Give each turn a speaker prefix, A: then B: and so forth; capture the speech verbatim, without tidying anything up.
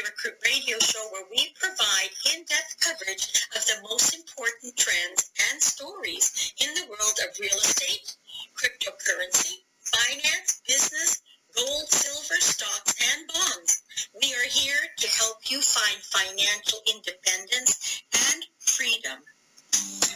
A: Recruit radio show where we provide in-depth coverage of the most important trends and stories in the world of real estate, cryptocurrency, finance, business, gold, silver, stocks, and bonds. We are here to help you find financial independence